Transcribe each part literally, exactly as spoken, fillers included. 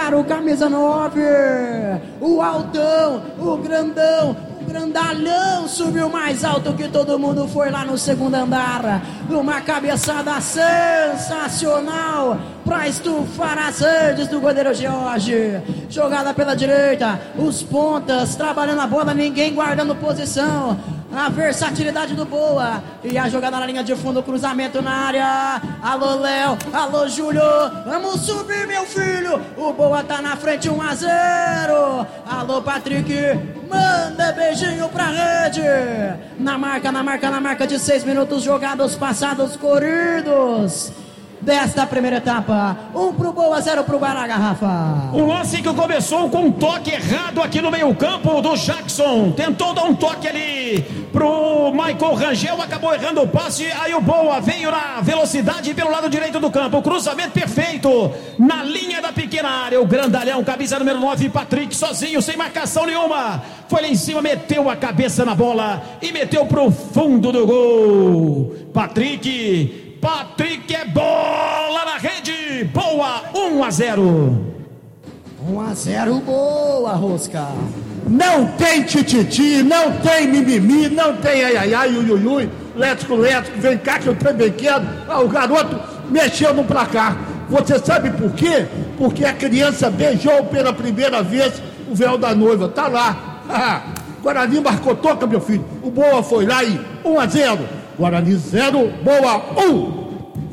cara, o camisa nove, o altão, o grandão, o grandalhão subiu mais alto que todo mundo, foi lá no segundo andar. Uma cabeçada sensacional pra estufar as redes do goleiro Jorge. Jogada pela direita, os pontas trabalhando a bola, ninguém guardando posição. A versatilidade do Boa. E a jogada na linha de fundo, cruzamento na área. Alô, Léo. Alô, Júlio. Vamos subir, meu filho. O Boa tá na frente, um a zero. Alô, Patrick. Manda beijinho pra rede. Na marca, na marca, na marca de seis minutos jogados, passados, corridos desta primeira etapa. Um pro Boa, zero pro Guará, Rafa. Um lance que começou com um toque errado aqui no meio campo do Jackson. Tentou dar um toque ali pro Michael Rangel, acabou errando o passe. Aí o Boa veio na velocidade pelo lado direito do campo. O cruzamento perfeito na linha da pequena área. O grandalhão, camisa número nove, Patrick, sozinho, sem marcação nenhuma. Foi lá em cima, meteu a cabeça na bola e meteu pro fundo do gol. Patrick... Patrick é bola na rede. Boa, um a zero. um a zero, Boa, Rosca. Não tem tititi, não tem mimimi, não tem ai ai ai, ui ui ui, lético lético, vem cá que eu tô bem quieto. Ah, o garoto mexeu no placar. Você sabe por quê? Porque a criança beijou pela primeira vez o véu da noiva. Tá lá. Guarani marcou toca, meu filho. O Boa foi lá e um a zero. Guarani zero, Boa um.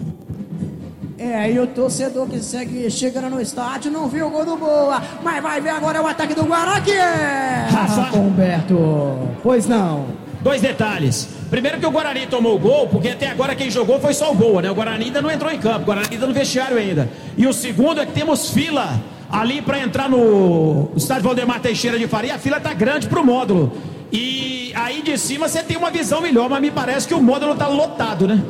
É, e o torcedor que segue chegando no estádio não viu o gol do Boa, mas vai ver agora o ataque do Guará, que é Rafa Humberto. Pois não. Dois detalhes. Primeiro que o Guarani tomou o gol, porque até agora quem jogou foi só o Boa, né? O Guarani ainda não entrou em campo, o Guarani ainda no vestiário ainda. E o segundo é que temos fila ali para entrar no estádio Valdemar Teixeira de Faria. A fila tá grande pro módulo. E aí de cima você tem uma visão melhor, mas me parece que o módulo tá lotado, né?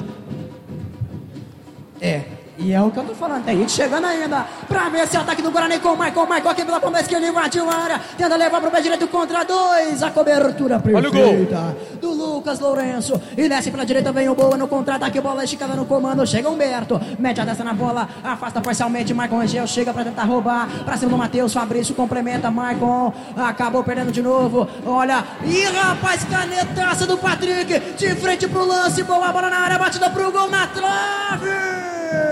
É, e é o que eu tô falando, tem gente chegando ainda pra ver esse ataque do Guarani com o Michael. Michael aqui pela ponta esquerda, invadiu a área, tenta levar pro pé direito contra dois, a cobertura perfeita do Lucas Lourenço. E desce pela direita, vem o Boa no contra-ataque, bola esticada no comando, chega Humberto, mete a dessa na bola, afasta parcialmente, Michael Rangel chega pra tentar roubar, pra cima do Matheus, Fabrício complementa, Michael acabou perdendo de novo, olha, e rapaz, canetaça do Patrick, de frente pro lance, boa bola na área, batida pro gol na trave.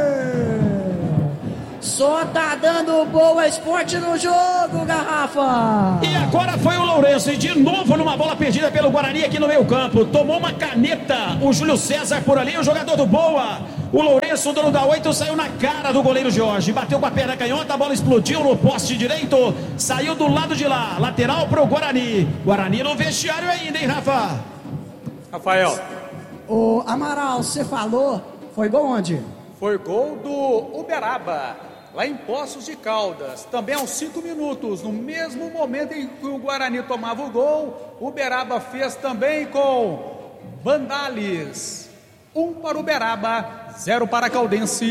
Só tá dando Boa Esporte no jogo, Garrafa. E agora foi o Lourenço, e de novo numa bola perdida pelo Guarani aqui no meio campo. Tomou uma caneta o Júlio César por ali, o jogador do Boa. O Lourenço, o dono da oito, saiu na cara do goleiro Jorge. Bateu com a perna canhota, a bola explodiu no poste direito. Saiu do lado de lá, lateral pro Guarani. Guarani no vestiário ainda, hein, Rafa? Rafael. O Amaral, você falou, foi gol onde? Foi gol do Uberaba, lá em Poços de Caldas. Também aos cinco minutos, no mesmo momento em que o Guarani tomava o gol, o Uberaba fez também com Vandales. Um para o Uberaba, zero para a Caldense.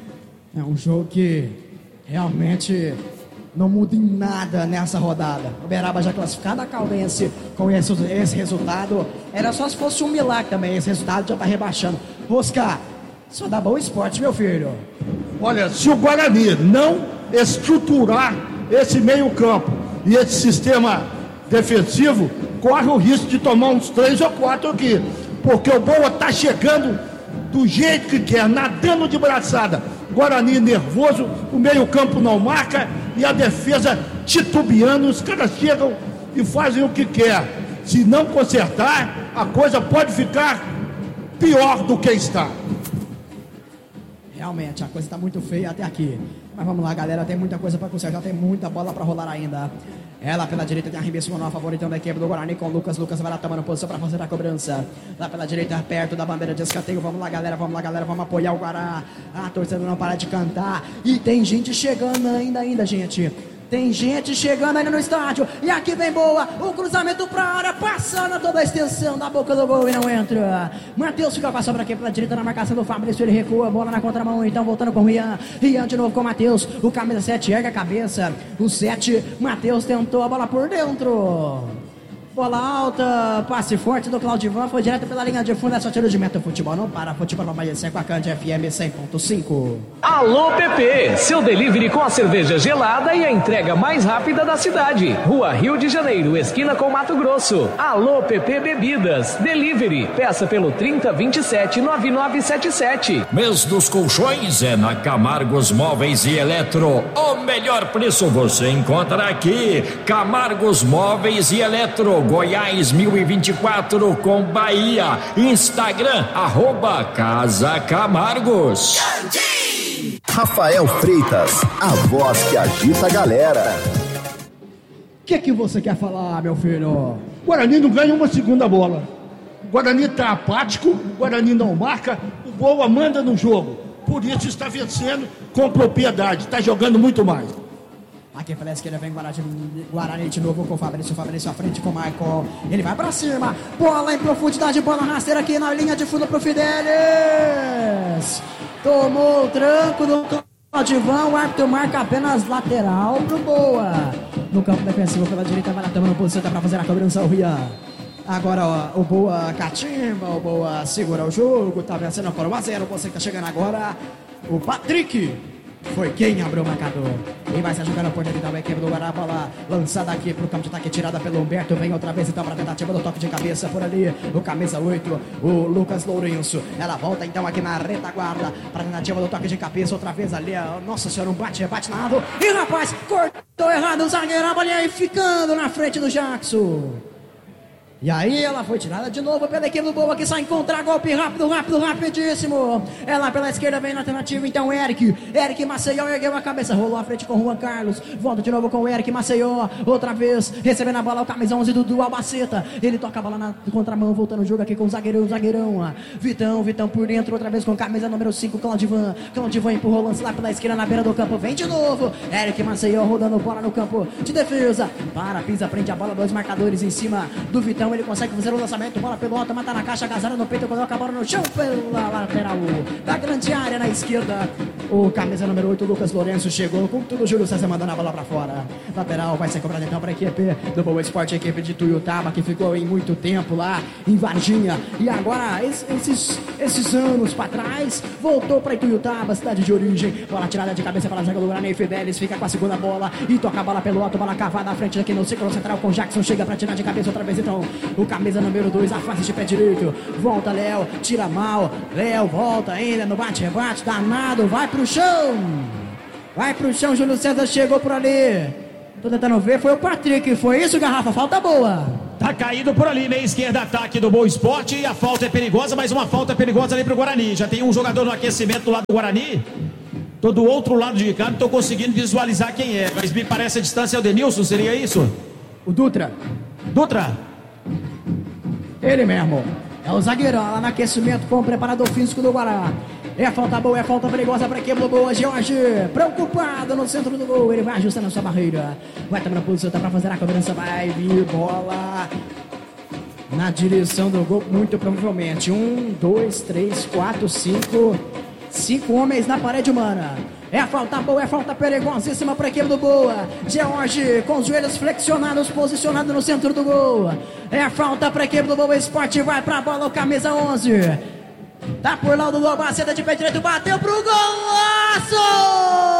É um jogo que realmente não muda em nada nessa rodada. O Uberaba já classificado, a Caldense com esse, esse resultado. Era só se fosse um milagre também, esse resultado já tá rebaixando. Oscar, só dá Boa Esporte, meu filho. Olha, se o Guarani não estruturar esse meio campo e esse sistema defensivo, corre o risco de tomar uns três ou quatro aqui, porque o Boa tá chegando do jeito que quer, nadando de braçada. Guarani nervoso, o meio campo não marca e a defesa titubeando, os caras chegam e fazem o que quer. Se não consertar, a coisa pode ficar pior do que está. Realmente, a coisa tá muito feia até aqui. Mas vamos lá, galera, tem muita coisa para consertar, tem muita bola para rolar ainda. Ela pela direita tem arremesso manual favoritando a equipe do Guarani com o Lucas. Lucas vai lá tomando posição para fazer a cobrança. Lá pela direita, perto da bandeira de escanteio. Vamos lá, galera, vamos lá, galera, vamos apoiar o Guará. A torcida não para de cantar. E tem gente chegando ainda, ainda, gente. Tem gente chegando ainda no estádio. E aqui vem Boa. O cruzamento pra área. Passando toda a extensão da boca do gol e não entra. Matheus fica com a sobra aqui pela direita na marcação do Fabrício. Ele recua. Bola na contramão. Então voltando com o Rian. Rian de novo com o Matheus. O camisa sete erga a cabeça. O sete. Matheus tentou a bola por dentro. Bola alta, passe forte do Claudivan, foi direto pela linha de fundo, é só tiro de meta. Futebol não para, futebol não amanhecer com a Cante F M cem ponto cinco. Alô P P, seu delivery com a cerveja gelada e a entrega mais rápida da cidade. Rua Rio de Janeiro, esquina com Mato Grosso. Alô P P Bebidas, delivery, peça pelo trinta, vinte e sete, noventa e nove setenta e sete. Mês dos colchões é na Camargos Móveis e Eletro. O melhor preço você encontra aqui. Camargos Móveis e Eletro, Goiás mil e vinte e quatro com Bahia. Instagram, arroba Casa Camargos. Rafael Freitas, a voz que agita a galera. O que que você quer falar, meu filho? O Guarani não ganha uma segunda bola. O Guarani está apático, o Guarani não marca, o Boa manda no jogo. Por isso está vencendo com propriedade, está jogando muito mais. Aqui pela esquerda vem Guarani, Guarani de novo com o Fabrício, Fabrício à frente com o Michael. Ele vai pra cima, bola em profundidade, bola rasteira aqui na linha de fundo pro Fidelis. Tomou o tranco do Claudivan, o árbitro marca apenas lateral pro Boa. No campo defensivo pela direita, vai na tama no posição, tá pra fazer a cobrança o Rian. Agora ó, o Boa catimba, o Boa segura o jogo, tá vencendo por um a zero. Você que tá chegando agora, o Patrick foi quem abriu o marcador. E vai se jogando por dentro da equipe do Guará. Bola lançada aqui pro campo de ataque, tirada pelo Humberto. Vem outra vez então para a tentativa do toque de cabeça por ali. O camisa oito, o Lucas Lourenço. Ela volta então aqui na retaguarda para a tentativa do toque de cabeça. Outra vez ali, nossa senhora, um bate, bate na lado. E rapaz, cortou errado o zagueiro. A bolinha aí ficando na frente do Jackson. E aí ela foi tirada de novo pela equipe do Boa, que sai encontrar golpe rápido, rápido, rapidíssimo. Ela pela esquerda vem na alternativa, então Eric. Eric Maceió ergueu a cabeça, rolou à frente com o Juan Carlos. Volta de novo com o Eric Maceió, outra vez, recebendo a bola, o camisa onze do, do Albaceta. Ele toca a bola na contramão, voltando o jogo aqui com o zagueirão, o zagueirão. Vitão, Vitão por dentro, outra vez com camisa número cinco, Claudivan. Claudivan empurrou o lance lá pela esquerda, na beira do campo, vem de novo. Eric Maceió rodando bola no campo de defesa. Para, pisa, prende a bola, dois marcadores em cima do Vitão. Ele consegue fazer o lançamento, bola pelo alto, mata na caixa, agasalha no peito, coloca a bola no chão pela lateral da grande área na esquerda. O camisa número oito, Lucas Lourenço, chegou com tudo, o Júlio César mandando a bola pra fora. Lateral vai ser cobrado então para a equipe do Boa Esporte, a equipe de Tuiutaba, que ficou em muito tempo lá em Varginha. E agora, esses, esses anos pra trás, voltou pra Tuiutaba, cidade de origem. Bola tirada de cabeça para a zaga do Guarani. Fidelis fica com a segunda bola e toca a bola pelo alto, bola cavada à frente aqui no círculo central com Jackson, chega pra tirar de cabeça outra vez então o camisa número dois, a face de pé direito. Volta Léo, tira mal. Léo volta ainda no bate-rebate, danado, vai pro chão. Vai pro chão, Júlio César chegou por ali. Tô tentando ver, foi o Patrick. Foi isso, Garrafa? Falta boa. Tá caído por ali, meia esquerda, ataque do Boa Esporte. E a falta é perigosa, mas uma falta perigosa ali pro Guarani. Já tem um jogador no aquecimento do lado do Guarani. Tô do outro lado de cá, não tô conseguindo visualizar quem é. Mas me parece a distância é o Denilson, seria isso? O Dutra. Dutra. Ele mesmo, é o zagueirão lá no aquecimento com o preparador físico do Guará. É falta boa, é falta perigosa para a equipe do Boa. Jorge, preocupado no centro do gol, ele vai ajustando a sua barreira. Vai também na posição, tá para fazer a cobrança, vai vir bola na direção do gol, muito provavelmente. Um, dois, três, quatro, cinco, cinco homens na parede humana. É falta boa, é falta perigosíssima para a equipe do Boa. George com os joelhos flexionados, posicionado no centro do gol. É falta para a equipe do Boa Esporte, vai para a bola o camisa onze. Tá por lá do Albaceta de pé direito, bateu pro golaço!